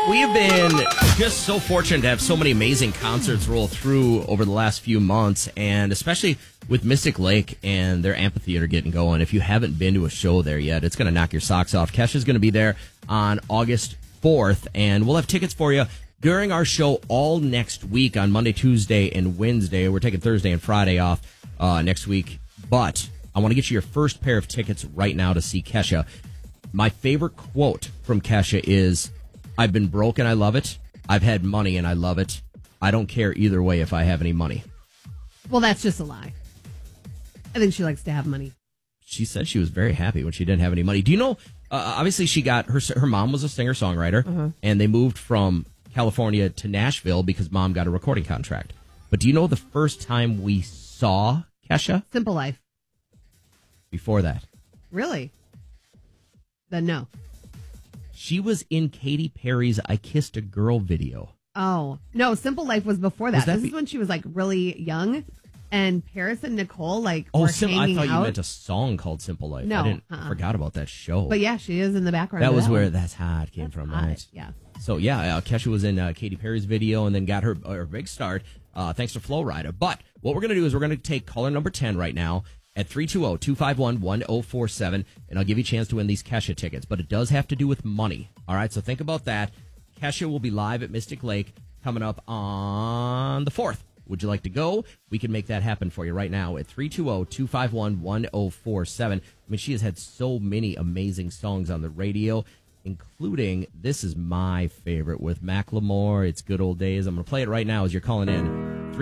We have been just so fortunate to have so many amazing concerts roll through over the last few months, and especially with Mystic Lake and their amphitheater getting going. If you haven't been to a show there yet, it's going to knock your socks off. Kesha's going to be there on August 4th, and we'll have tickets for you during our show all next week on Monday, Tuesday, and Wednesday. We're taking Thursday and Friday off next week, but I want to get you your first pair of tickets right now to see Kesha. My favorite quote from Kesha is, "I've been broke and I love it. I've had money and I love it. I don't care either way if I have any money." Well, that's just a lie. I think she likes to have money. She said she was very happy when she didn't have any money. Do you know, obviously she got, her mom was a singer-songwriter, and they moved from California to Nashville because mom got a recording contract. But do you know the first time we saw Kesha? Simple Life. Before that. Really? Then no. She was in Katy Perry's I Kissed a Girl video. Oh, no, Simple Life was before that. This be- is when she was like really young, and Paris and Nicole were I hanging thought out. you meant a song called Simple Life. No, I forgot about that show. But yeah, she is in the background. That of was that where one. That's Hot came from, Hot, right? Yeah. So yeah, Kesha was in Katy Perry's video and then got her big start thanks to Flo Rida. But what we're going to do is we're going to take caller number 10 right now at 320-251-1047, and I'll give you a chance to win these Kesha tickets. But it does have to do with money. All right, so think about that. Kesha will be live at Mystic Lake coming up on the 4th. Would you like to go? We can make that happen for you right now at 320-251-1047. I mean, she has had so many amazing songs on the radio, including, this is my favorite, with Macklemore. It's Good Old Days. I'm going to play it right now as you're calling in.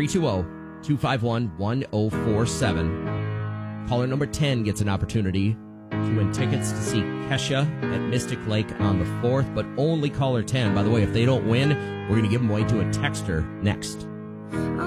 320-251-1047. Caller number 10 gets an opportunity to win tickets to see Kesha at Mystic Lake on the 4th, but only caller 10. By the way, if they don't win, we're going to give them away to a texter next.